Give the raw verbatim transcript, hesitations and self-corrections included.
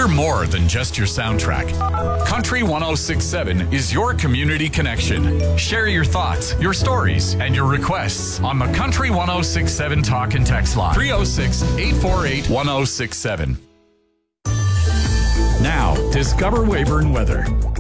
We're more than just your soundtrack. Country one oh six point seven is your community connection. Share your thoughts, your stories, and your requests on the Country one oh six point seven talk and text line three oh six, eight four eight, one oh six seven. Now, discover Weyburn Weather.